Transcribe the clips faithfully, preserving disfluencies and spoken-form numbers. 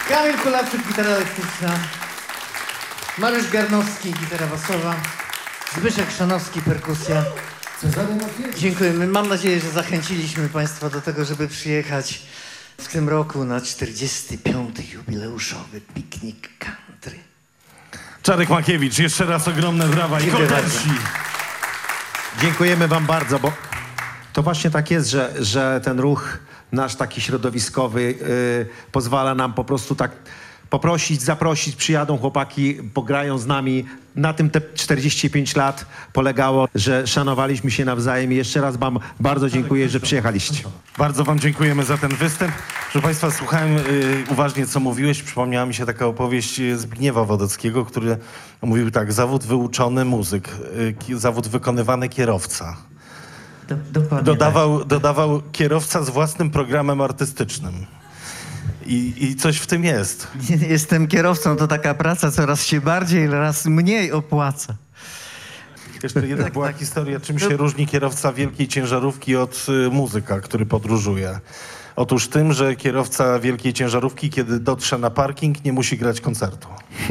Kamil Kulaczyk, gitara elektryczna. Mariusz Garnowski, gitara basowa. Zbyszek Szanowski, perkusja. Dziękujemy. Mam nadzieję, że zachęciliśmy Państwa do tego, żeby przyjechać w tym roku na czterdziesty piąty jubileuszowy piknik country. Czarek Makiewicz, jeszcze raz ogromne brawa i kontenci. Dziękujemy wam bardzo, bo to właśnie tak jest, że, że ten ruch nasz taki środowiskowy yy, pozwala nam po prostu tak poprosić, zaprosić, przyjadą chłopaki, pograją z nami. Na tym te czterdzieści pięć lat polegało, że szanowaliśmy się nawzajem i jeszcze raz wam bardzo dziękuję, że przyjechaliście. Bardzo wam dziękujemy za ten występ. Proszę Państwa, słuchałem y, uważnie, co mówiłeś. Przypomniała mi się taka opowieść Zbigniewa Wodeckiego, który mówił tak: zawód wyuczony muzyk, y, zawód wykonywany kierowca. Do, dokładnie Dodawał, tak. dodawał kierowca z własnym programem artystycznym. I, I coś w tym jest. Jestem kierowcą, to taka praca coraz się bardziej, raz mniej opłaca. Jeszcze jedna Tak, była tak. historia, czym się różni kierowca wielkiej ciężarówki od y, muzyka, który podróżuje. Otóż tym, że kierowca wielkiej ciężarówki, kiedy dotrze na parking, nie musi grać koncertu.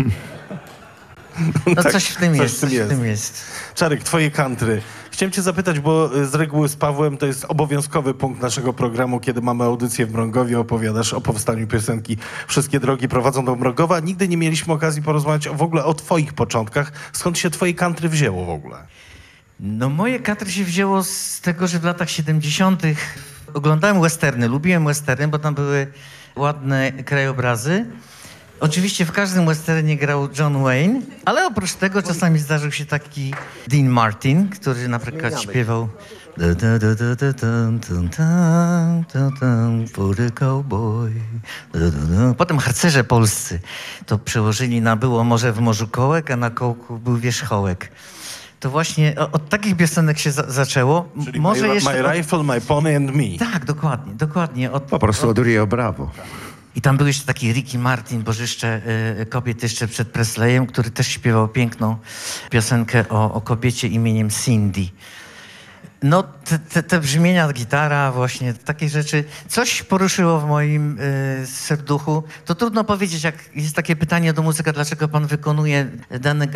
No Tak, coś w tym coś jest, w tym coś jest. w tym jest. Czarek, twoje country. Chciałem cię zapytać, bo z reguły z Pawłem to jest obowiązkowy punkt naszego programu, kiedy mamy audycję w Mrągowie, opowiadasz o powstaniu piosenki Wszystkie drogi prowadzą do Mrągowa. Nigdy nie mieliśmy okazji porozmawiać o, w ogóle o twoich początkach. Skąd się twoje country wzięło w ogóle? No moje country się wzięło z tego, że w latach siedemdziesiątych oglądałem westerny, lubiłem westerny, bo tam były ładne krajobrazy. Oczywiście w każdym westernie grał John Wayne, ale oprócz tego czasami zdarzył się taki Dean Martin, który na przykład śpiewał da, da, da, da, da, dum, dum, dum, dum, dum, for the cowboy. Da, da, da. Potem harcerze polscy to przełożyli na było morze w morzu kołek, a na kołku był wierzchołek. To właśnie od, od takich piosenek się za, zaczęło. Czyli Może my, jeszcze my od... Rifle, My Pony and Me. Tak, dokładnie, dokładnie. Od, Po prostu od Rio Bravo. I tam był jeszcze taki Ricky Martin, bożyszcze y, kobiet jeszcze przed Presleyem, który też śpiewał piękną piosenkę o, o kobiecie imieniem Cindy. No te, te, te brzmienia, gitara, właśnie takie rzeczy, coś poruszyło w moim y, serduchu. To trudno powiedzieć, jak jest takie pytanie do muzyka, dlaczego pan wykonuje dany